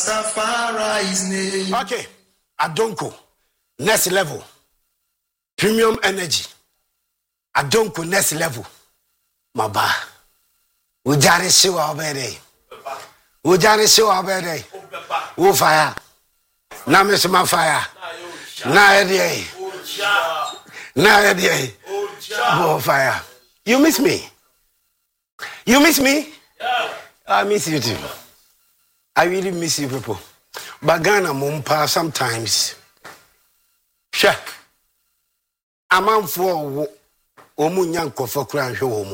Rastafari is name. Okay, Adonko, next level. Premium energy. Adonko, next level. Maba. Ujari shiwa obede. Ujari shiwa obede. Wo fire. Na mesma fire. Na edie. Na edie. Wo fire. You miss me? You miss me? Yeah. I miss you too. I really miss you people. Bagana mumpa sometimes. Sure. A man for omu nyanko for crying home.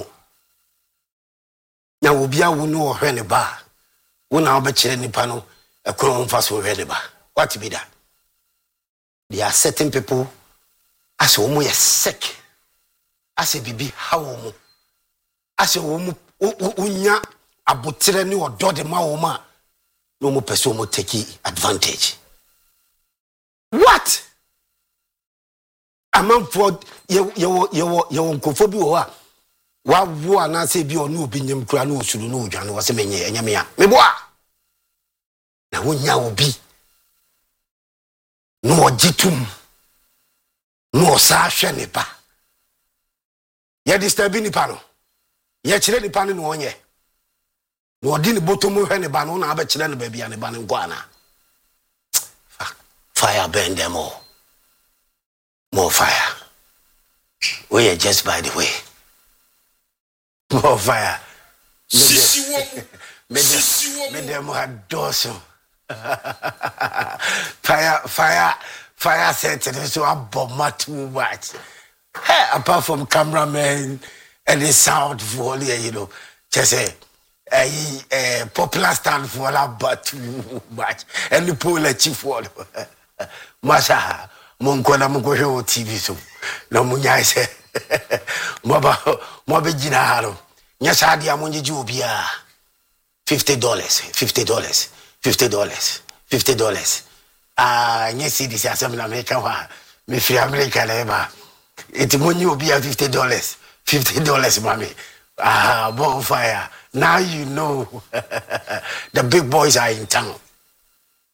Now will be a woman or any bar. When I'll bet any panel a crown fast for any bar. What to be that? There are certain people as omu is sick. As a baby, how omu. As a woman unya abutire ni odo de ma woma no mo pese mo take advantage. What? Amanfo ye nkofo bi wo a wa wo ana se bi onu obi nyem kura no osuru no odwane wo se menye enyame a mebo a na wonya obi no ogitum no sa hwe ne ba ye disturb ni pa no ye kire ni pa no onye no odi bottom hwe ne ba no na abekire ne ba bia ne ba ne nkwana fire burn them all. More fire. We are just by the way. More fire. Me them had dorsum. Fire set it so about too much. Hey, apart from cameraman and the sound for you know, just say popular stand for about too much and the pool chief for Masha Monkona Mungo TV so no munya say Moba Jina Haro. Nyasadi amunji jubia $50. Nyesi this assembly America wa me free America leba. It money will be $50. $50, mommy. Bonfire. Now you know the big boys are in town.